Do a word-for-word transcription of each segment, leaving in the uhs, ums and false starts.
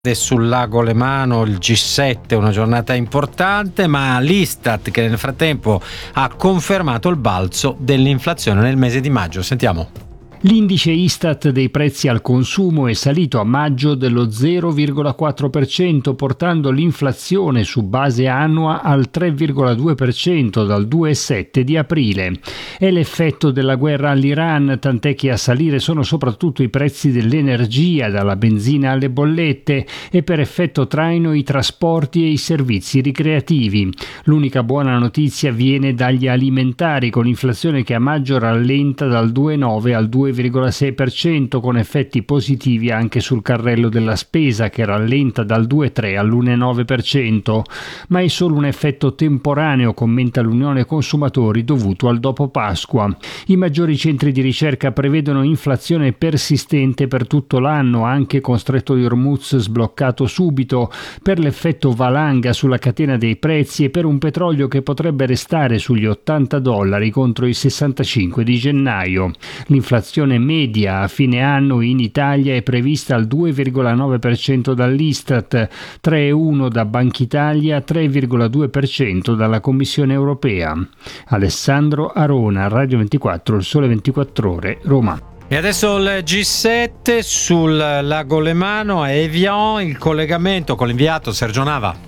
Sul lago Lemano il G sette, una giornata importante, ma l'Istat che nel frattempo ha confermato il balzo dell'inflazione nel mese di maggio. Sentiamo. L'indice Istat dei prezzi al consumo è salito a maggio dello zero virgola quattro per cento, portando l'inflazione su base annua al tre virgola due per cento dal due virgola sette di aprile. È l'effetto della guerra all'Iran, tant'è che a salire sono soprattutto i prezzi dell'energia, dalla benzina alle bollette, e per effetto traino i trasporti e i servizi ricreativi. L'unica buona notizia viene dagli alimentari, con l'inflazione che a maggio rallenta dal due virgola nove al due virgola sei per cento, con effetti positivi anche sul carrello della spesa, che rallenta dal due virgola tre all'uno virgola nove per cento, ma è solo un effetto temporaneo, commenta l'Unione Consumatori, dovuto al dopo Pasqua. I maggiori centri di ricerca prevedono inflazione persistente per tutto l'anno, anche con Stretto di Hormuz sbloccato subito, per l'effetto valanga sulla catena dei prezzi e per un petrolio che potrebbe restare sugli ottanta dollari contro i sessantacinque di gennaio. L'inflazione media a fine anno in Italia è prevista al due virgola nove per cento dall'Istat, tre virgola uno da Bankitalia, tre virgola due per cento dalla Commissione Europea. Alessandro Arona, Radio ventiquattro, Il Sole ventiquattro Ore, Roma. E adesso il G sette sul lago Lemano a Evian, il collegamento con l'inviato Sergio Nava.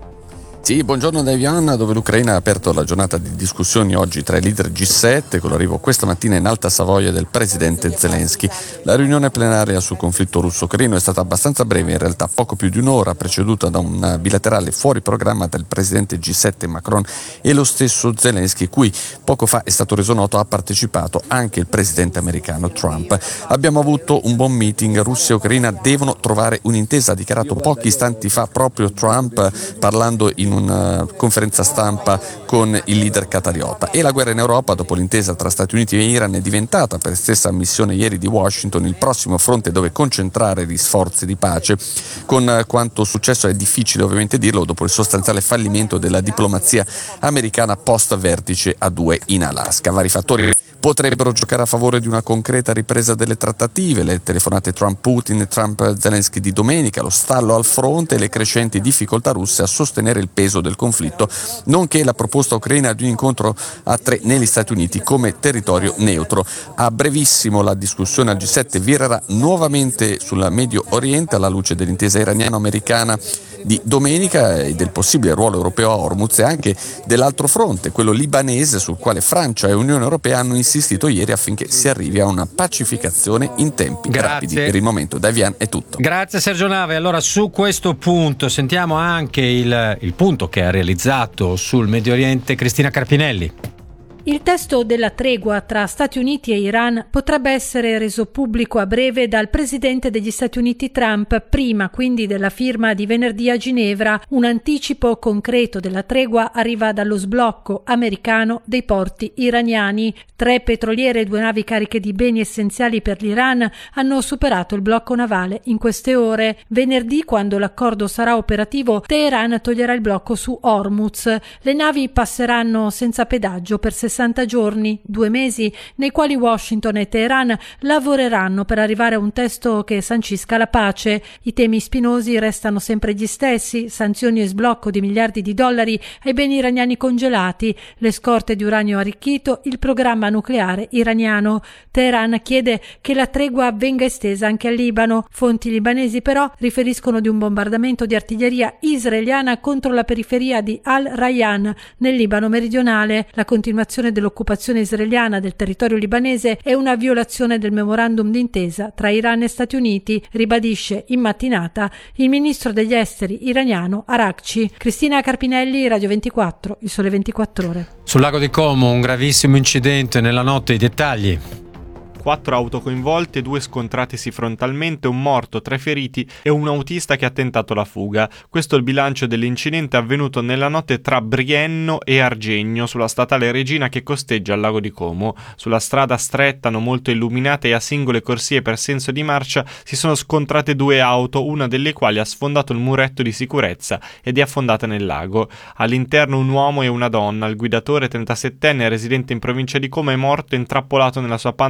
Sì, buongiorno da Evian, dove l'Ucraina ha aperto la giornata di discussioni oggi tra i leader G sette, con l'arrivo questa mattina in Alta Savoia del presidente Zelensky. La riunione plenaria sul conflitto russo-ucraino è stata abbastanza breve, in realtà poco più di un'ora, preceduta da un bilaterale fuori programma tra il presidente G sette Macron e lo stesso Zelensky, cui poco fa è stato reso noto ha partecipato anche il presidente americano Trump. Abbiamo avuto un buon meeting, Russia e Ucraina devono trovare un'intesa, ha dichiarato pochi istanti fa proprio Trump, parlando in una conferenza stampa con il leader qatariota. E la guerra in Europa, dopo l'intesa tra Stati Uniti e Iran, è diventata, per stessa ammissione ieri di Washington, il prossimo fronte dove concentrare gli sforzi di pace. Con quanto successo è difficile ovviamente dirlo dopo il sostanziale fallimento della diplomazia americana post vertice a due in Alaska. Vari fattori potrebbero giocare a favore di una concreta ripresa delle trattative: le telefonate Trump-Putin e Trump-Zelensky di domenica, lo stallo al fronte e le crescenti difficoltà russe a sostenere il peso del conflitto, nonché la proposta ucraina di un incontro a tre negli Stati Uniti come territorio neutro. A brevissimo la discussione al G sette virerà nuovamente sul Medio Oriente alla luce dell'intesa iraniano-americana di domenica e del possibile ruolo europeo a Hormuz, e anche dell'altro fronte, quello libanese, sul quale Francia e Unione Europea hanno insistito ieri affinché si arrivi a una pacificazione in tempi Grazie. rapidi. Per il momento da Evian è tutto. Grazie Sergio Nave. Allora, su questo punto sentiamo anche il, il punto che ha realizzato sul Medio Oriente Cristina Carpinelli. Il testo della tregua tra Stati Uniti e Iran potrebbe essere reso pubblico a breve dal presidente degli Stati Uniti Trump, prima quindi della firma di venerdì a Ginevra. Un anticipo concreto della tregua arriva dallo sblocco americano dei porti iraniani. Tre petroliere e due navi cariche di beni essenziali per l'Iran hanno superato il blocco navale in queste ore. Venerdì, quando l'accordo sarà operativo, Teheran toglierà il blocco su Hormuz. Le navi passeranno senza pedaggio per sessanta giorni, due mesi nei quali Washington e Teheran lavoreranno per arrivare a un testo che sancisca la pace. I temi spinosi restano sempre gli stessi: sanzioni e sblocco di miliardi di dollari ai beni iraniani congelati, le scorte di uranio arricchito, il programma nucleare iraniano. Teheran chiede che la tregua venga estesa anche al Libano. Fonti libanesi però riferiscono di un bombardamento di artiglieria israeliana contro la periferia di Al-Rayyan nel Libano meridionale. La continuazione dell'occupazione israeliana del territorio libanese è una violazione del memorandum d'intesa tra Iran e Stati Uniti, ribadisce in mattinata il ministro degli esteri iraniano Araghchi. Cristina Carpinelli, Radio ventiquattro, Il Sole ventiquattro Ore. Sul lago di Como un gravissimo incidente nella notte, i dettagli. Quattro auto coinvolte, due scontratisi frontalmente, un morto, tre feriti e un autista che ha tentato la fuga. Questo è il bilancio dell'incidente avvenuto nella notte tra Brienno e Argegno, sulla statale Regina che costeggia il lago di Como. Sulla strada stretta, non molto illuminata e a singole corsie per senso di marcia, si sono scontrate due auto, una delle quali ha sfondato il muretto di sicurezza ed è affondata nel lago. All'interno un uomo e una donna. Il guidatore, trentasettenne, residente in provincia di Como, è morto intrappolato nella sua Panda blu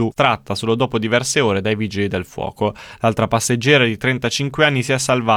fu tratta solo dopo diverse ore dai vigili del fuoco. L'altra passeggera di trentacinque anni si è salvata